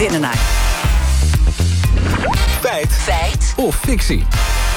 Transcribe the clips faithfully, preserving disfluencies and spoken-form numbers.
Winnenij. Feit. Feit. Of fictie.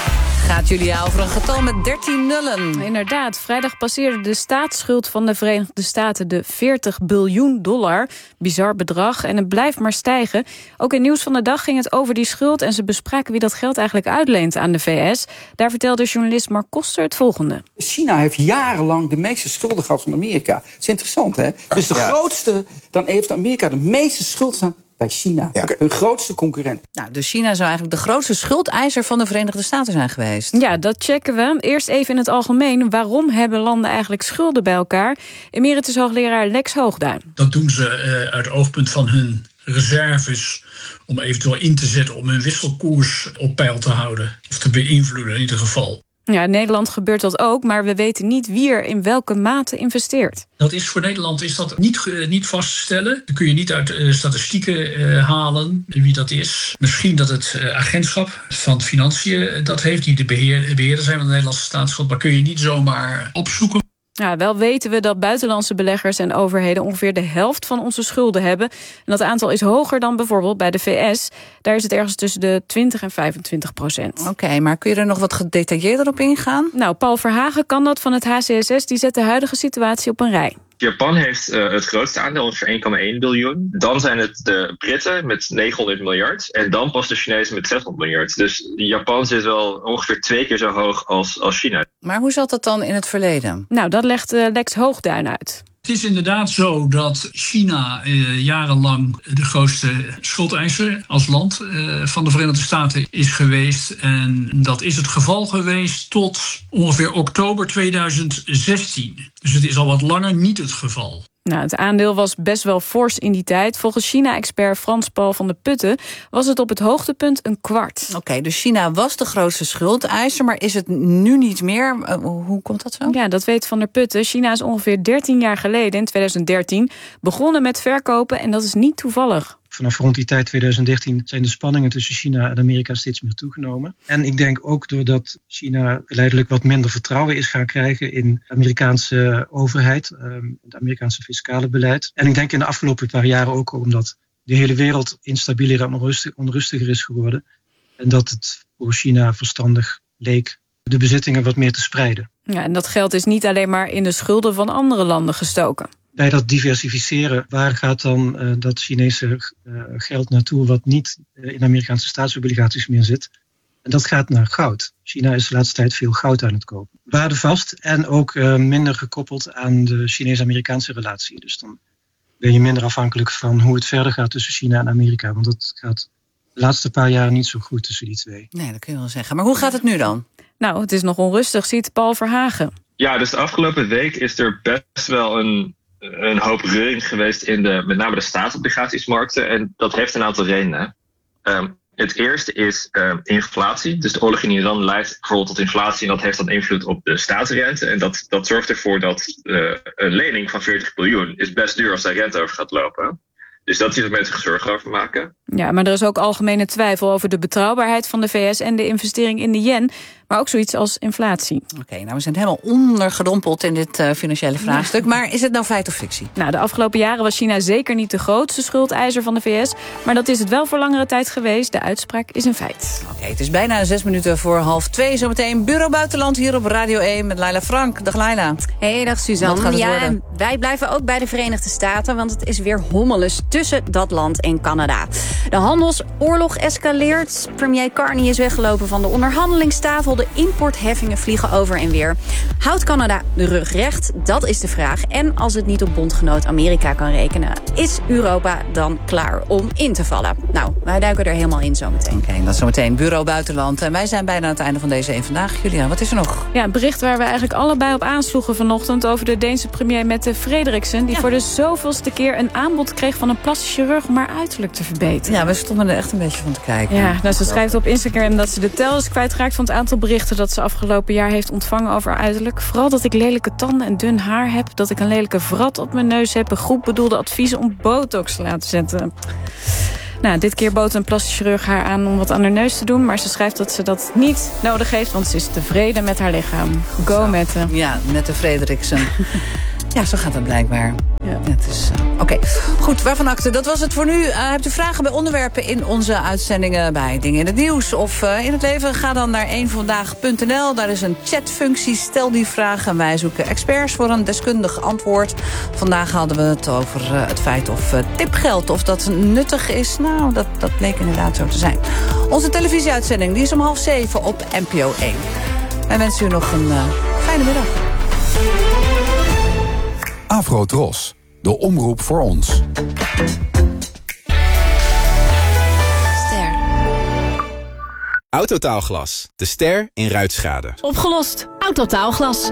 Gaat Julia over een getal met dertien nullen. Inderdaad, vrijdag passeerde de staatsschuld van de Verenigde Staten de veertig biljoen dollar. Bizar bedrag en het blijft maar stijgen. Ook in Nieuws van de Dag ging het over die schuld en ze bespraken wie dat geld eigenlijk uitleent aan de V S. Daar vertelde journalist Mark Koster het volgende. China heeft jarenlang de meeste schulden gehad van Amerika. Dat is interessant, hè? Dus de ja. grootste, dan heeft Amerika de meeste schulden bij China. Ja. Hun grootste concurrent. Nou, dus China zou eigenlijk de grootste schuldeiser van de Verenigde Staten zijn geweest. Ja, dat checken we. Eerst even in het algemeen. Waarom hebben landen eigenlijk schulden bij elkaar? Emeritus hoogleraar Lex Hoogduin. Dat doen ze uh, uit het oogpunt van hun reserves, om eventueel in te zetten om hun wisselkoers op peil te houden. Of te beïnvloeden in ieder geval. Ja, in Nederland gebeurt dat ook, maar we weten niet wie er in welke mate investeert. Dat is voor Nederland is dat niet, uh, niet vast te stellen. Dan kun je niet uit uh, statistieken uh, halen wie dat is. Misschien dat het uh, agentschap van Financiën uh, dat heeft, die de beheer, beheerder zijn van de Nederlandse staatsschuld, maar kun je niet zomaar opzoeken. Ja, wel weten we dat buitenlandse beleggers en overheden ongeveer de helft van onze schulden hebben. En dat aantal is hoger dan bijvoorbeeld bij de V S. Daar is het ergens tussen de twintig en vijfentwintig procent. Oké, okay, maar kun je er nog wat gedetailleerder op ingaan? Nou, Paul Verhagen kan dat van het H C S S. Die zet de huidige situatie op een rij. Japan heeft uh, het grootste aandeel, ongeveer één komma één biljoen. Dan zijn het de Britten met negenhonderd miljard. En dan pas de Chinezen met zeshonderd miljard. Dus Japan zit wel ongeveer twee keer zo hoog als, als China. Maar hoe zat dat dan in het verleden? Nou, dat legt uh, Lex Hoogduin uit. Het is inderdaad zo dat China eh, jarenlang de grootste schuldeiser als land eh, van de Verenigde Staten is geweest. En dat is het geval geweest tot ongeveer oktober tweeduizend zestien. Dus het is al wat langer niet het geval. Nou, het aandeel was best wel fors in die tijd. Volgens China-expert Frans Paul van de Putten was het op het hoogtepunt een kwart. Oké, okay, dus China was de grootste schuldeiser, maar is het nu niet meer? Uh, hoe komt dat zo? Ja, dat weet Van der Putten. China is ongeveer dertien jaar geleden, in tweeduizend dertien, begonnen met verkopen en dat is niet toevallig. Vanaf rond die tijd, tweeduizend dertien, zijn de spanningen tussen China en Amerika steeds meer toegenomen. En ik denk ook doordat China geleidelijk wat minder vertrouwen is gaan krijgen in de Amerikaanse overheid, het Amerikaanse fiscale beleid. En ik denk in de afgelopen paar jaren ook omdat de hele wereld instabieler en onrustig, onrustiger is geworden. En dat het voor China verstandig leek de bezittingen wat meer te spreiden. Ja, en dat geld is niet alleen maar in de schulden van andere landen gestoken. Bij dat diversificeren, waar gaat dan uh, dat Chinese uh, geld naartoe wat niet uh, in Amerikaanse staatsobligaties meer zit? En dat gaat naar goud. China is de laatste tijd veel goud aan het kopen. Waardevast en ook uh, minder gekoppeld aan de Chinees-Amerikaanse relatie. Dus dan ben je minder afhankelijk van hoe het verder gaat tussen China en Amerika. Want dat gaat de laatste paar jaar niet zo goed tussen die twee. Nee, dat kun je wel zeggen. Maar hoe gaat het nu dan? Nou, het is nog onrustig, ziet Paul Verhagen. Ja, dus de afgelopen week is er best wel een... een hoop reuring geweest in de, met name de staatsobligatiesmarkten. En dat heeft een aantal redenen. Um, het eerste is um, inflatie. Dus de oorlog in Iran leidt bijvoorbeeld tot inflatie en dat heeft dan invloed op de staatsrente. En dat, dat zorgt ervoor dat uh, een lening van veertig biljoen is best duur als daar rente over gaat lopen. Dus dat is waar mensen zich zorgen over maken. Ja, maar er is ook algemene twijfel over de betrouwbaarheid van de V S en de investering in de yen. Maar ook zoiets als inflatie. Oké, okay, nou we zijn helemaal ondergedompeld in dit uh, financiële vraagstuk. Ja. Maar is het nou feit of fictie? Nou, de afgelopen jaren was China zeker niet de grootste schuldeiser van de V S. Maar dat is het wel voor langere tijd geweest. De uitspraak is een feit. Oké, okay, het is bijna zes minuten voor half twee. Zometeen Bureau Buitenland hier op Radio één met Laila Frank. Dag Laila. Hey, dag Suzanne. Ja, worden? Wij blijven ook bij de Verenigde Staten, want het is weer hommeles tussen dat land en Canada. De handelsoorlog escaleert. Premier Carney is weggelopen van de onderhandelingstafel. De importheffingen vliegen over en weer. Houdt Canada de rug recht? Dat is de vraag. En als het niet op bondgenoot Amerika kan rekenen, is Europa dan klaar om in te vallen? Nou, wij duiken er helemaal in zometeen. Oké, okay, dat is zometeen Bureau Buitenland. En wij zijn bijna aan het einde van deze één Vandaag. Julia, wat is er nog? Ja, een bericht waar we eigenlijk allebei op aansloegen vanochtend over de Deense premier Mette Frederiksen, die ja. voor de zoveelste keer een aanbod kreeg van een plastisch chirurg om haar uiterlijk te verbeteren. Ja, we stonden er echt een beetje van te kijken. Ja, nou, ze schrijft op Instagram dat ze de tel is kwijtgeraakt van het aantal berichten dat ze afgelopen jaar heeft ontvangen over haar uiterlijk. Vooral dat ik lelijke tanden en dun haar heb, dat ik een lelijke vrat op mijn neus heb, een goed bedoelde adviezen om botox te laten zetten. Nou, dit keer bood een plastisch chirurg haar aan om wat aan haar neus te doen, maar ze schrijft dat ze dat niet nodig heeft, want ze is tevreden met haar lichaam. Go, Mette. Ja, Mette Frederiksen. Ja, zo gaat het blijkbaar. Ja. Het is, uh, Oké, okay. Goed, waarvan acte. Dat was het voor nu. Uh, hebt u vragen bij onderwerpen in onze uitzendingen, bij Dingen in het Nieuws of uh, in het leven? Ga dan naar één vandaag punt n l. Daar is een chatfunctie. Stel die vraag en wij zoeken experts voor een deskundig antwoord. Vandaag hadden we het over uh, het feit of uh, tipgeld, of dat nuttig is. Nou, dat, dat bleek inderdaad zo te zijn. Onze televisieuitzending die is om half zeven op N P O één. Wij wensen u nog een uh, fijne middag. Afro-Tros, de omroep voor ons. Ster. Autotaalglas, de ster in ruitschade. Opgelost, Autotaalglas.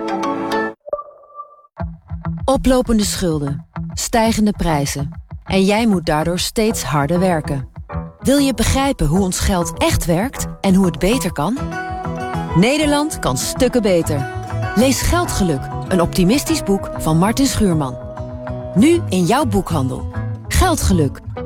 Oplopende schulden, stijgende prijzen. En jij moet daardoor steeds harder werken. Wil je begrijpen hoe ons geld echt werkt en hoe het beter kan? Nederland kan stukken beter. Lees Geldgeluk, een optimistisch boek van Martin Schuurman. Nu in jouw boekhandel. Geldgeluk,